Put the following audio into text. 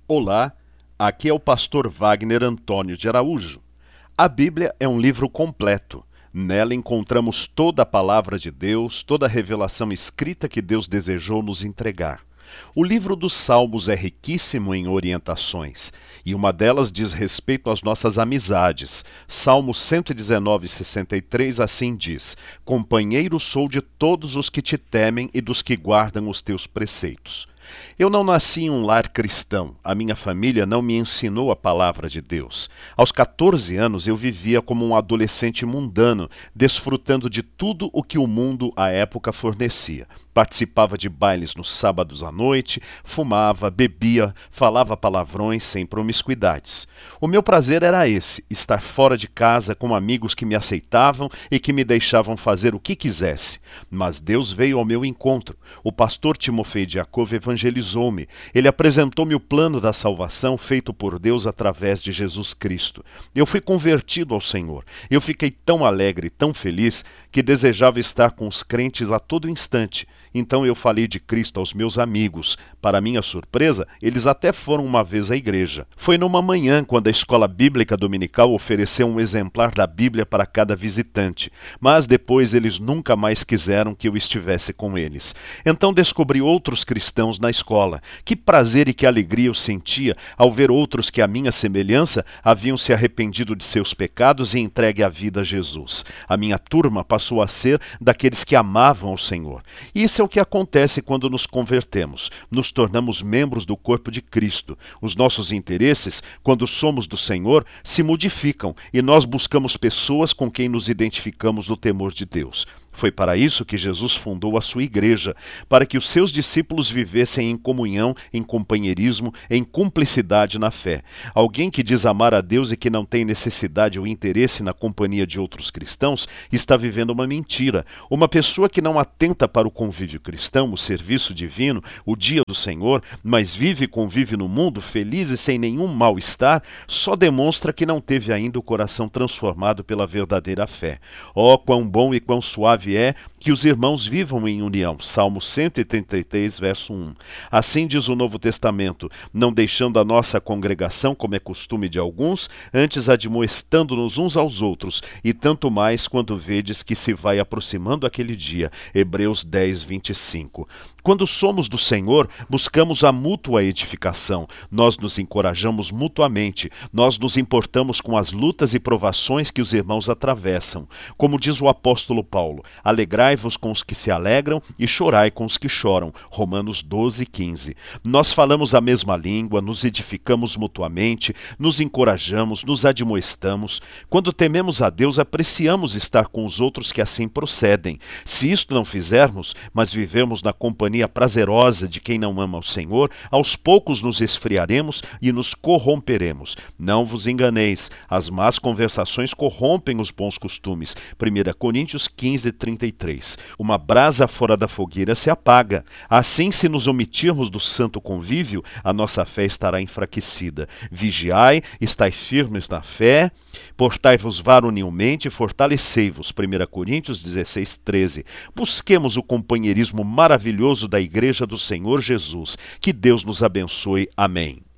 Olá, aqui é o pastor Wagner Antônio de Araújo. A Bíblia é um livro completo. Nela encontramos toda a palavra de Deus, toda a revelação escrita que Deus desejou nos entregar. O livro dos Salmos é riquíssimo em orientações, e uma delas diz respeito às nossas amizades. Salmo 119:63 assim diz: Companheiro sou de todos os que te temem e dos que guardam os teus preceitos. Eu não nasci em um lar cristão. A minha família não me ensinou a palavra de Deus. Aos 14 anos eu vivia como um adolescente mundano, desfrutando de tudo o que o mundo à época fornecia. Participava de bailes nos sábados à noite, fumava, bebia, falava palavrões sem promiscuidades. O meu prazer era esse, estar fora de casa com amigos que me aceitavam e que me deixavam fazer o que quisesse. Mas Deus veio ao meu encontro. O pastor Timofei de Yakov evangelizou-me. Ele apresentou-me o plano da salvação feito por Deus através de Jesus Cristo. Eu fui convertido ao Senhor. Eu fiquei tão alegre, tão feliz, que desejava estar com os crentes a todo instante. Então eu falei de Cristo aos meus amigos. Para minha surpresa, eles até foram uma vez à igreja. Foi numa manhã, quando a escola bíblica dominical ofereceu um exemplar da Bíblia para cada visitante. Mas depois eles nunca mais quiseram que eu estivesse com eles. Então descobri outros cristãos na escola. Que prazer e que alegria eu sentia ao ver outros que, à minha semelhança, haviam se arrependido de seus pecados e entregue a vida a Jesus. A minha turma passou a ser daqueles que amavam ao Senhor. Isso é o que acontece quando nos convertemos. Nos tornamos membros do corpo de Cristo. Os nossos interesses, quando somos do Senhor, se modificam e nós buscamos pessoas com quem nos identificamos no temor de Deus. Foi para isso que Jesus fundou a sua igreja, para que os seus discípulos vivessem em comunhão, em companheirismo, em cumplicidade na fé. Alguém que diz amar a Deus e que não tem necessidade ou interesse na companhia de outros cristãos está vivendo uma mentira. Uma pessoa que não atenta para o convívio cristão, o serviço divino, o dia do Senhor, mas vive e convive no mundo feliz e sem nenhum mal-estar, só demonstra que não teve ainda o coração transformado pela verdadeira fé. Oh, quão bom e quão suave é que os irmãos vivam em união. Salmo 133, verso 1. Assim diz o Novo Testamento: não deixando a nossa congregação, como é costume de alguns, antes admoestando-nos uns aos outros, e tanto mais quando vedes que se vai aproximando aquele dia. Hebreus 10, 25. Quando somos do Senhor, buscamos a mútua edificação. Nós nos encorajamos mutuamente. Nós nos importamos com as lutas e provações que os irmãos atravessam. Como diz o apóstolo Paulo: alegrai-vos com os que se alegram e chorai com os que choram. Romanos 12, 15. Nós falamos a mesma língua, nos edificamos mutuamente, nos encorajamos, nos admoestamos. Quando tememos a Deus, apreciamos estar com os outros que assim procedem. Se isto não fizermos, mas vivemos na companhia prazerosa de quem não ama o Senhor, aos poucos nos esfriaremos e nos corromperemos. Não vos enganeis, as más conversações corrompem os bons costumes. 1 Coríntios 15, 33. Uma brasa fora da fogueira se apaga. Assim, se nos omitirmos do santo convívio, a nossa fé estará enfraquecida. Vigiai, estai firmes na fé, portai-vos varonilmente e fortalecei-vos. 1 Coríntios 16, 13. Busquemos o companheirismo maravilhoso da Igreja do Senhor Jesus. Que Deus nos abençoe. Amém.